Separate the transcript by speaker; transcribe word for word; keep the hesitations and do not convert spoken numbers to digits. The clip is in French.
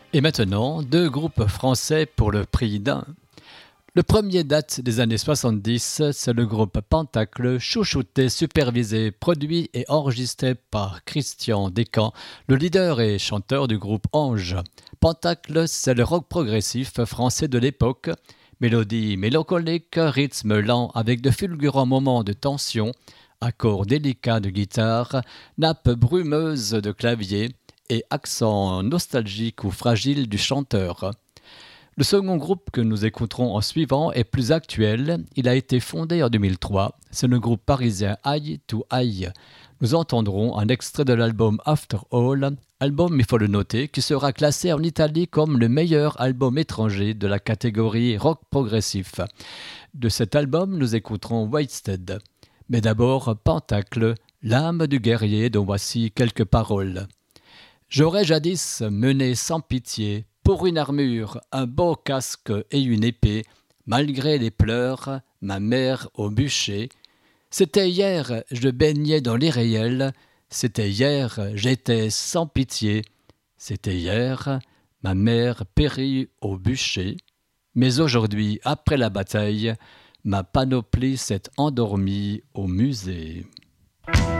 Speaker 1: Et maintenant, deux groupes français pour le prix d'un. Le premier date des années soixante-dix, c'est le groupe Pentacle, chouchouté, supervisé, produit et enregistré par Christian Descamps, le leader et chanteur du groupe Ange. Pentacle, c'est le rock progressif français de l'époque, mélodie mélancolique, rythme lent avec de fulgurants moments de tension, accords délicats de guitare, nappes brumeuses de clavier et accent nostalgique ou fragile du chanteur. Le second groupe que nous écouterons en suivant est plus actuel. Il a été fondé en deux mille trois. C'est le groupe parisien Eye to Eye. Nous entendrons un extrait de l'album After All, album, il faut le noter, qui sera classé en Italie comme le meilleur album étranger de la catégorie rock progressif. De cet album, nous écouterons Wasted. Mais d'abord, Pentacle, l'âme du guerrier dont voici quelques paroles. J'aurais jadis mené sans pitié, pour une armure, un beau casque et une épée, malgré les pleurs, ma mère au bûcher. C'était hier, je baignais dans les réels, c'était hier, j'étais sans pitié. C'était hier, ma mère périt au bûcher. Mais aujourd'hui, après la bataille, ma panoplie s'est endormie au musée.